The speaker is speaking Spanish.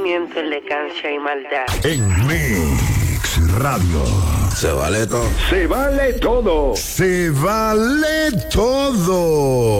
sentimiento, elegancia y maldad. En Mix Radio. Se vale todo. Se vale todo. Se vale todo.